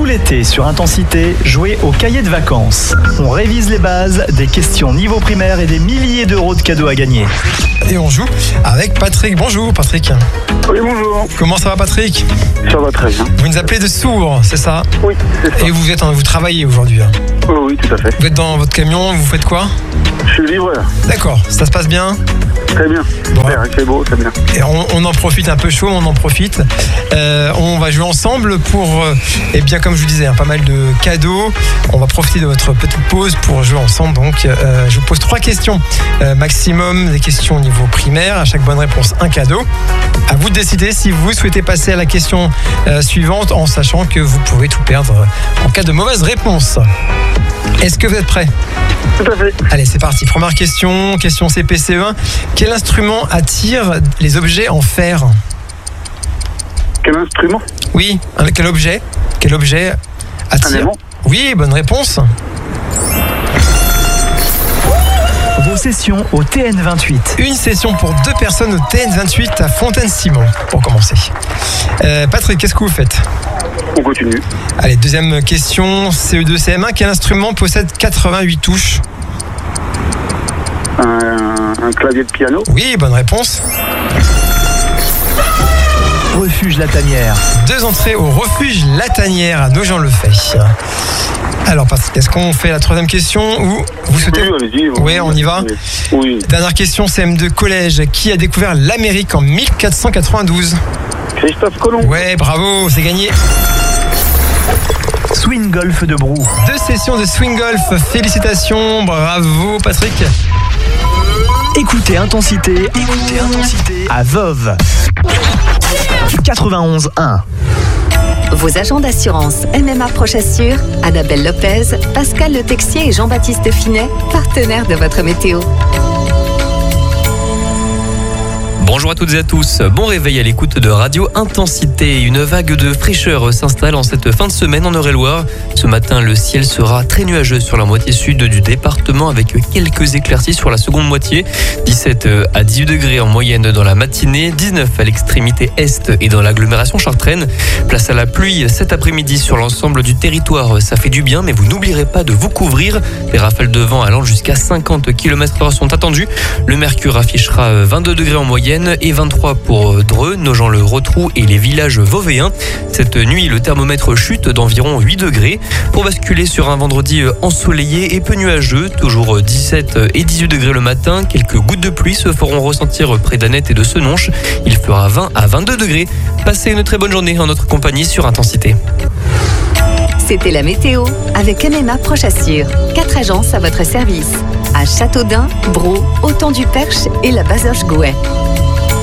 Tout l'été sur Intensité, jouez au cahier de vacances. On révise les bases, des questions niveau primaire et des milliers d'euros de cadeaux à gagner. Et on joue avec Patrick. Bonjour Patrick. Oui, bonjour. Comment ça va Patrick? Ça va très bien. Vous nous appelez de Sourds, c'est ça? Oui, c'est ça. Et vous travaillez aujourd'hui? Oui, tout à fait. Vous êtes dans votre camion, vous faites quoi? Je suis livreur. D'accord, ça se passe bien? Très bien. Bon. Super, c'est beau, c'est bien. Et on en profite, un peu chaud, on en profite. On va jouer ensemble pour, bien comme je vous disais, pas mal de cadeaux. On va profiter de votre petite pause pour jouer ensemble. Donc, je vous pose 3 questions maximum, des questions au niveau primaire. À chaque bonne réponse, un cadeau. À vous de décider si vous souhaitez passer à la question suivante, en sachant que vous pouvez tout perdre en cas de mauvaise réponse. Est-ce que vous êtes prêts? Tout à fait. Allez, c'est parti. Première question CPCE1. Quel instrument attire les objets en fer? Quel instrument? Oui, quel objet attire? Un aimant? Oui, bonne réponse. Vos sessions au TN28. Une session pour 2 personnes au TN28 à Fontaine-Simon, pour commencer. Patrick, qu'est-ce que vous faites? On continue. Allez, deuxième question, CE2, CM1. Quel instrument possède 88 touches? Un clavier de piano? Oui, bonne réponse. Refuge La Tanière. 2 entrées au refuge La Tanière à Nogent-le-Fait. Alors, Patrick, est-ce qu'on fait la 3e question ou vous souhaitez... Oui, allez-y. Oui, on y va. Oui. Dernière question, CM2 collège. Qui a découvert l'Amérique en 1492? Christophe Colomb. Ouais, bravo, c'est gagné. Swing Golf de Brou. 2 sessions de swing golf. Félicitations, bravo Patrick. Écoutez Intensité à Veuve. 91.1. Vos agents d'assurance MMA Prochassure, Annabelle Lopez, Pascal Le Texier et Jean-Baptiste Finet, partenaires de votre météo. Bonjour à toutes et à tous, bon réveil à l'écoute de Radio Intensité. Une vague de fraîcheur s'installe en cette fin de semaine en Eure-et-Loire. Ce matin, le ciel sera très nuageux sur la moitié sud du département avec quelques éclaircies sur la seconde moitié. 17 à 18 degrés en moyenne dans la matinée, 19 à l'extrémité est et dans l'agglomération chartraine. Place à la pluie cet après-midi sur l'ensemble du territoire. Ça fait du bien, mais vous n'oublierez pas de vous couvrir. Des rafales de vent allant jusqu'à 50 km/h sont attendues. Le mercure affichera 22 degrés en moyenne et 23 pour Dreux, Nogent-le-Rotrou et les villages vauvéens. Cette nuit, le thermomètre chute d'environ 8 degrés pour basculer sur un vendredi ensoleillé et peu nuageux. Toujours 17 et 18 degrés le matin. Quelques gouttes de pluie se feront ressentir près d'Annette et de Senonches. Il fera 20 à 22 degrés. Passez une très bonne journée en notre compagnie sur Intensité. C'était la météo avec MMA Prochassure. 4 agences à votre service. À Châteaudun, Braux, Auton-du-Perche et la Bazoche-Gouet.